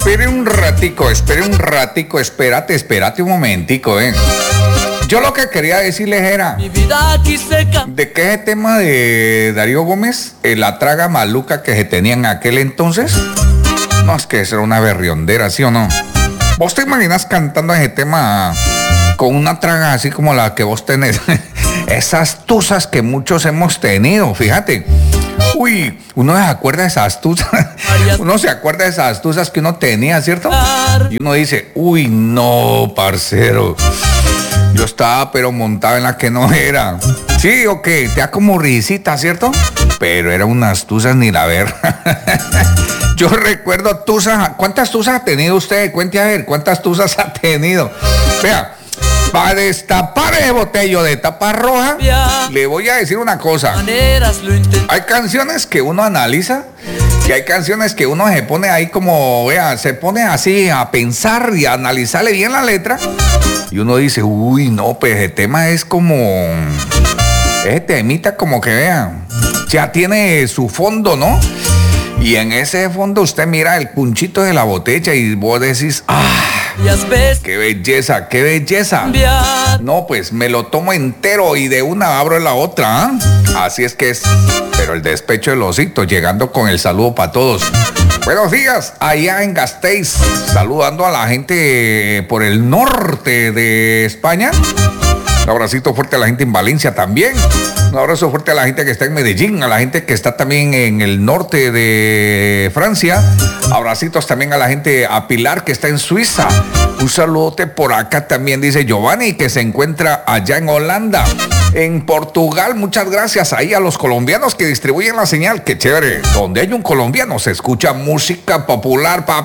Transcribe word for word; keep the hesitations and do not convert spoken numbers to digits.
espere un ratico, espere un ratico, espérate, espérate un momentico, eh. Yo lo que quería decirles era, ¿de qué es el tema de Darío Gómez? Eh, la traga maluca que se tenía en aquel entonces. No, es que eso era una berriondera, ¿sí o no? ¿Vos te imaginas cantando ese tema con una traga así como la que vos tenés? Esas tuzas que muchos hemos tenido, fíjate. Uy, uno se acuerda de esas tuzas. Uno se acuerda de esas tuzas que uno tenía, ¿cierto? Y uno dice, uy, no, parcero. Yo estaba pero montado en la que no era. Sí, ok, te da como risita, ¿cierto? Pero eran unas tuzas ni la ver. Yo recuerdo tuzas. ¿Cuántas tuzas ha tenido usted? Cuente a ver, ¿cuántas tuzas ha tenido? Vea, para destapar ese botello de tapa roja, le voy a decir una cosa. Hay canciones que uno analiza y hay canciones que uno se pone ahí como, vea, se pone así a pensar y a analizarle bien la letra. Y uno dice, uy, no, pues el tema es como, ese temita como que, vean, ya tiene su fondo, ¿no? Y en ese fondo usted mira el punchito de la botella y vos decís, ¡ah! ¡Qué belleza, qué belleza! No, pues me lo tomo entero y de una abro la otra, ¿eh? Así es que es, pero el despecho del osito, llegando con el saludo para todos. Buenos días, allá en Gasteiz, saludando a la gente por el norte de España. Un abracito fuerte a la gente en Valencia también. Un abrazo fuerte a la gente que está en Medellín, a la gente que está también en el norte de Francia. Abracitos también a la gente, a Pilar que está en Suiza. Un saludote por acá también, dice Giovanni, que se encuentra allá en Holanda. En Portugal, muchas gracias ahí a los colombianos que distribuyen la señal. Qué chévere. Donde hay un colombiano se escucha música popular, papá.